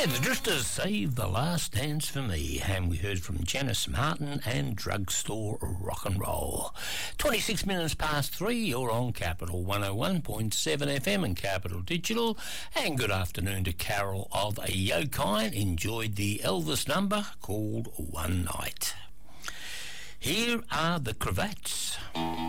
The Drifters, Save the Last Dance for Me, and we heard from Janice Martin and Drugstore Rock and Roll. 26 minutes past 3, you're on Capital 101.7 FM and Capital Digital, and good afternoon to Carol of Yokine. Enjoyed the Elvis number called One Night. Here are the Cravats.